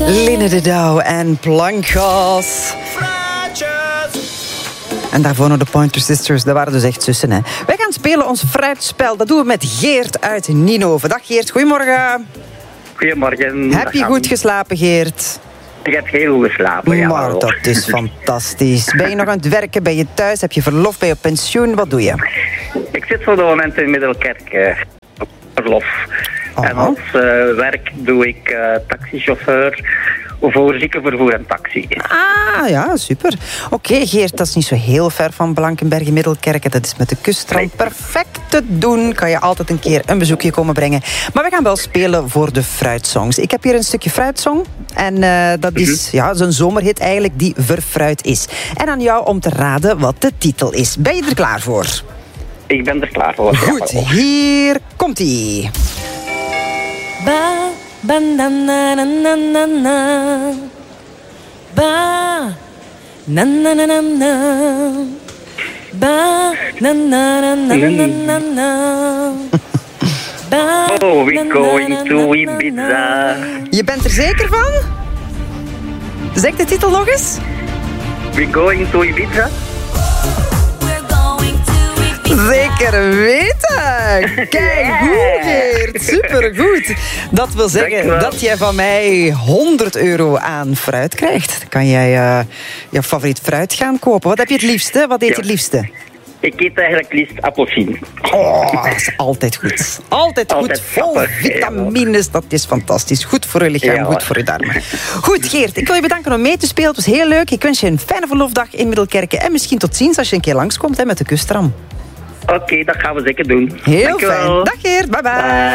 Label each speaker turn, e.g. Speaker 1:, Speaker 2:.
Speaker 1: Line de Douw en Plankgas. En daarvoor nog de Pointer Sisters, dat waren dus echt zussen. Hè. Wij gaan spelen ons fruitspel. Dat doen we met Geert uit Ninove. Dag Geert, goedemorgen.
Speaker 2: Goedemorgen.
Speaker 1: Heb je goed geslapen, Geert?
Speaker 2: Ik heb heel goed geslapen. Ja,
Speaker 1: maar dat is fantastisch. Ben je nog aan het werken? Ben je thuis? Heb je verlof? Ben je op pensioen? Wat doe je?
Speaker 2: Ik zit voor het moment in Middelkerk op verlof. En als werk doe ik taxichauffeur voor ziekenvervoer en taxi.
Speaker 1: Ah, ja, super. Oké, Geert, dat is niet zo heel ver van Blankenberge Middelkerken. Dat is met de kuststrand perfect te doen. Kan je altijd een keer een bezoekje komen brengen. Maar we gaan wel spelen voor de fruitsongs. Ik heb hier een stukje fruitsong. En dat is een zomerhit eigenlijk die verfruit is. En aan jou om te raden wat de titel is. Ben je er klaar voor?
Speaker 2: Ik ben er klaar voor.
Speaker 1: Goed, hier komt-ie.
Speaker 3: Ba, ba, na, na, na, na, na, na. Ba, na, na, na, na, na. Ba, na, na, na, na, na, na, na. Ba,
Speaker 2: oh, we're going to Ibiza.
Speaker 1: Je bent er zeker van? Zeg de titel nog eens.
Speaker 2: We're going to Ibiza?
Speaker 1: Zeker weten! Kijk, goed Geert, supergoed. Dat wil zeggen dat jij van mij €100 aan fruit krijgt. Dan kan jij je favoriet fruit gaan kopen. Wat heb je het liefste? Wat eet je het liefste?
Speaker 2: Ik eet eigenlijk liefst appelsien.
Speaker 1: Oh, dat is altijd goed. Altijd goed, vol
Speaker 2: grappig,
Speaker 1: vitamines. Dat is fantastisch. Goed voor je lichaam, goed voor je darmen. Goed, Geert, ik wil je bedanken om mee te spelen. Het was heel leuk. Ik wens je een fijne verlofdag in Middelkerken. En misschien tot ziens als je een keer langskomt met de kusttram.
Speaker 2: Oké, dat gaan we zeker doen.
Speaker 1: Heel
Speaker 2: Dankjewel.
Speaker 1: fijn. Dag Geert, bye bye.